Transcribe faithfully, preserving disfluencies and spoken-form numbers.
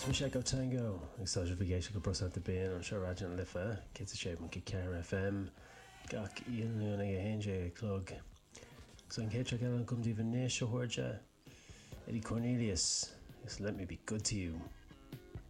sé go tango ag sa bhgéisi go brosanta béan an seo ráidean lifa cé sé man go cear F M gach íonúna a héé clog. So an céitre gan an cumdíh nééis se thuirde Eddie Cornelius is Let Me Be Good To You.